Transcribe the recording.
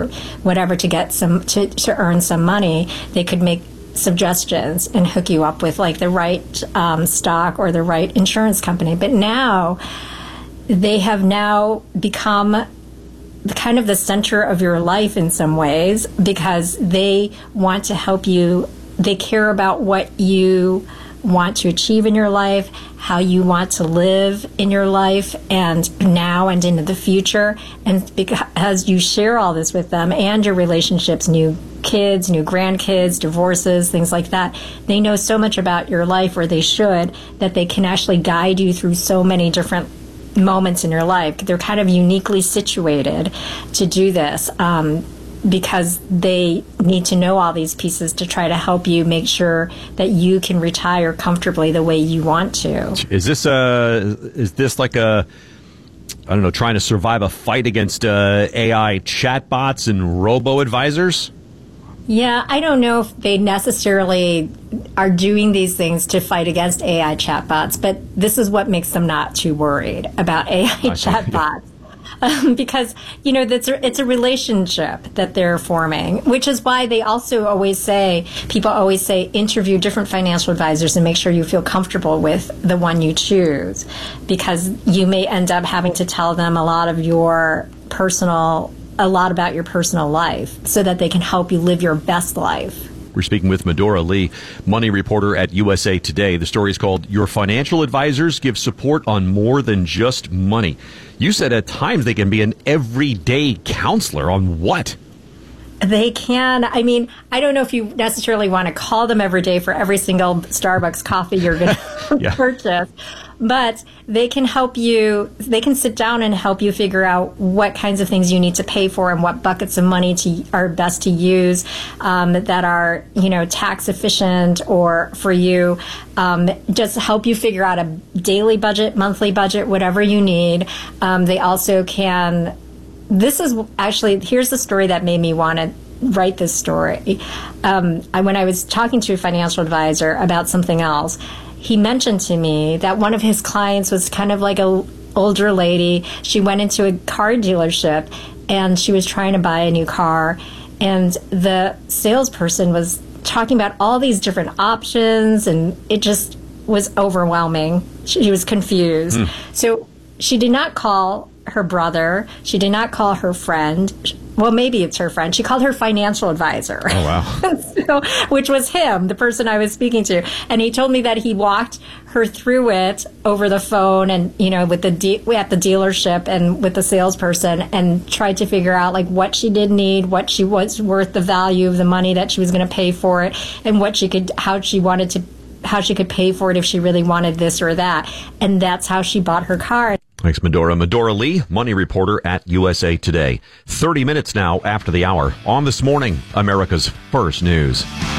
or whatever to get to earn some money, they could make suggestions and hook you up with like the right stock or the right insurance company. But now they have now become kind of the center of your life in some ways, because they want to help you. They care about what you want to achieve in your life, how you want to live in your life and now and into the future. And because you share all this with them and your relationships, new kids, new grandkids, divorces, things like that, they know so much about your life, or they should, that they can actually guide you through so many different moments in your life. They're kind of uniquely situated to do this because they need to know all these pieces to try to help you make sure that you can retire comfortably the way you want to. Is this like a, I don't know, trying to survive a fight against AI chatbots and robo-advisors? Yeah, I don't know if they necessarily are doing these things to fight against AI chatbots, but this is what makes them not too worried about AI chatbots. Because, you know, it's a relationship that they're forming, which is why they also always say, people always say, interview different financial advisors and make sure you feel comfortable with the one you choose, because you may end up having to tell them a lot about your personal life so that they can help you live your best life. We're speaking with Medora Lee, money reporter at USA Today. The story is called Your Financial Advisors Give Support on More Than Just Money. You said at times they can be an everyday counselor on what? They can. I mean, I don't know if you necessarily want to call them every day for every single Starbucks coffee you're going to purchase, but they can help you. They can sit down and help you figure out what kinds of things you need to pay for and what buckets of money are best to use that are, you know, tax efficient or for you. Just help you figure out a daily budget, monthly budget, whatever you need. They also can. This is actually, here's the story that made me want to write this story. When I was talking to a financial advisor about something else, he mentioned to me that one of his clients was kind of like an older lady. She went into a car dealership and she was trying to buy a new car. And the salesperson was talking about all these different options, and it just was overwhelming. She was confused. So she did not call her brother. She did not call her friend. Well, maybe it's her friend. She called her financial advisor. Oh, wow. Which was him, the person I was speaking to. And he told me that he walked her through it over the phone and, you know, with at the dealership and with the salesperson, and tried to figure out like what she did need, what she was worth, the value of the money that she was going to pay for it, and how she could pay for it if she really wanted this or that. And that's how she bought her car. Thanks, Medora. Medora Lee, money reporter at USA Today. 30 minutes now after the hour on This Morning, America's First News.